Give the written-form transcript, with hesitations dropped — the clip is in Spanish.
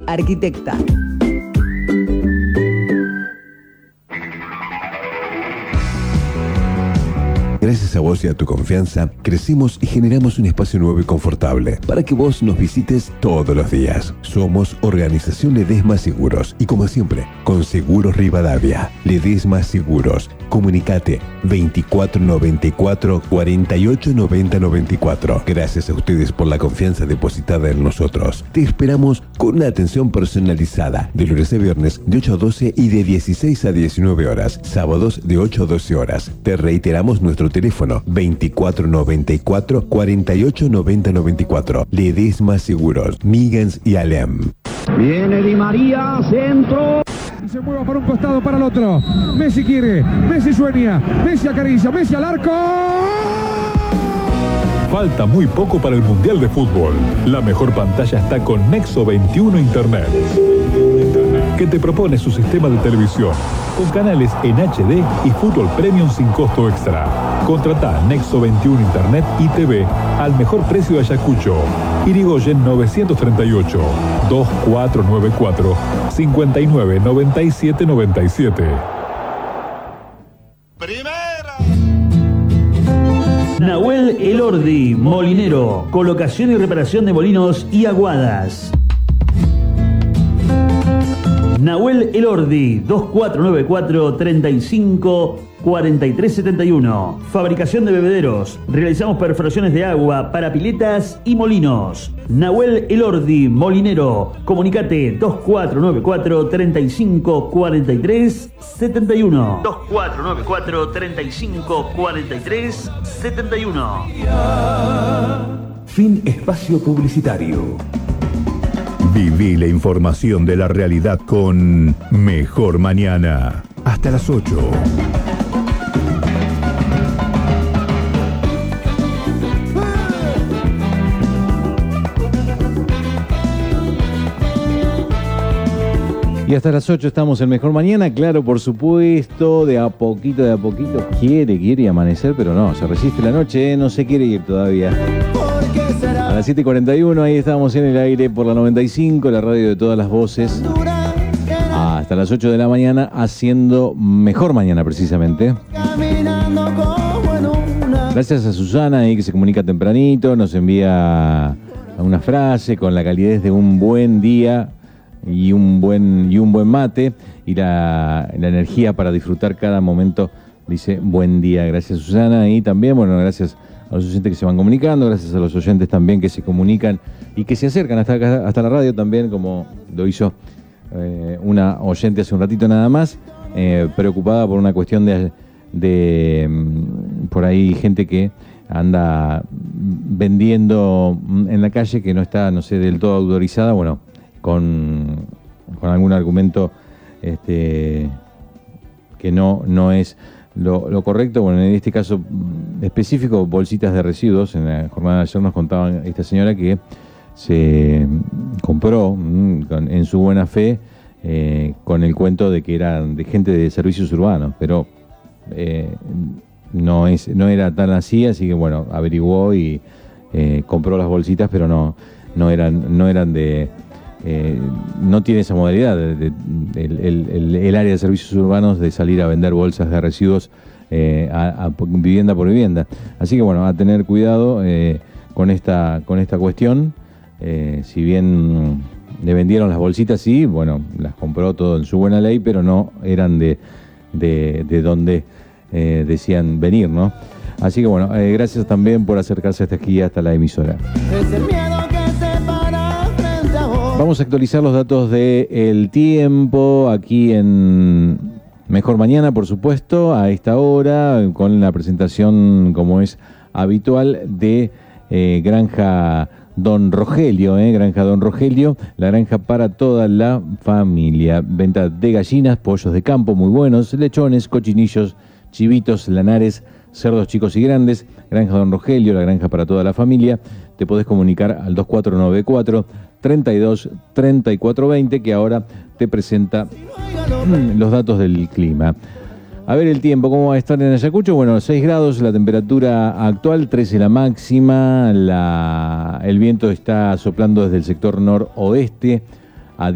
arquitecta. Gracias a vos y a tu confianza, crecimos y generamos un espacio nuevo y confortable para que vos nos visites todos los días. Somos Organización Ledesma Seguros y, como siempre, con Seguros Rivadavia. Ledesma Seguros. Comunicate 2494 48 90 94. Gracias a ustedes por la confianza depositada en nosotros. Te esperamos con una atención personalizada de lunes a viernes de 8 a 12 y de 16 a 19 horas. Sábados de 8 a 12 horas. Te reiteramos nuestro teléfono 2494 48 90 94. Ledesma Seguros, Migans y Alem. Viene Di María, centro. Y se mueva para un costado, para el otro. Messi quiere, Messi sueña, Messi acaricia, Messi al arco. Falta muy poco para el Mundial de Fútbol. La mejor pantalla está con Nexo 21 Internet, que te propone su sistema de televisión, con canales en HD y fútbol premium sin costo extra. Contratá Nexo 21 Internet y TV al mejor precio de Ayacucho. Irigoyen 938 2494 59 97 97. Nahuel Elordi, molinero, colocación y reparación de molinos y aguadas. Nahuel Elordi, 2494 35 4371. Fabricación de bebederos. Realizamos perforaciones de agua para piletas y molinos. Nahuel Elordi, molinero. Comunicate 2494 35 43 71. 2494 35 43 71. Fin espacio publicitario. Viví la información de la realidad con Mejor Mañana. Hasta las 8. Y hasta las 8 estamos en Mejor Mañana, claro, por supuesto, de a poquito, quiere amanecer, pero no, se resiste la noche, no se quiere ir todavía. A las 7:41, ahí estamos en el aire por la 95, la radio de todas las voces. Hasta las 8 de la mañana, haciendo Mejor Mañana, precisamente. Gracias a Susana, ahí que se comunica tempranito, nos envía una frase con la calidez de un buen día y un buen mate y la energía para disfrutar cada momento. Dice buen día. Gracias, Susana. Y también, bueno, gracias a los oyentes que se van comunicando, gracias a los oyentes también que se comunican y que se acercan hasta acá, hasta la radio también, como lo hizo una oyente hace un ratito nada más, preocupada por una cuestión de por ahí gente que anda vendiendo en la calle que no está, no sé, del todo autorizada, bueno, con algún argumento que no es lo correcto. Bueno, en este caso específico, bolsitas de residuos. En la jornada de ayer nos contaban esta señora que se compró en su buena fe con el cuento de que eran de gente de servicios urbanos, pero no era tan así que bueno, averiguó y compró las bolsitas, pero no eran de... no tiene esa modalidad el área de servicios urbanos de salir a vender bolsas de residuos a vivienda por vivienda. Así que bueno, a tener cuidado con esta cuestión. Si bien le vendieron las bolsitas, sí, bueno, las compró todo en su buena ley, pero no eran de donde decían venir, ¿no? Así que bueno, gracias también por acercarse hasta aquí, hasta la emisora. Es el miedo que se para frente a vos. Vamos a actualizar los datos del tiempo aquí en Mejor Mañana, por supuesto, a esta hora, con la presentación, como es habitual, de Granja Don Rogelio, Granja Don Rogelio, la granja para toda la familia. Venta de gallinas, pollos de campo muy buenos, lechones, cochinillos, chivitos, lanares, cerdos chicos y grandes. Granja Don Rogelio, la granja para toda la familia. Te podés comunicar al 2494 32 34 20, que ahora te presenta los datos del clima. A ver el tiempo, ¿cómo va a estar en Ayacucho? Bueno, 6 grados la temperatura actual, 13 la máxima, el viento está soplando desde el sector noroeste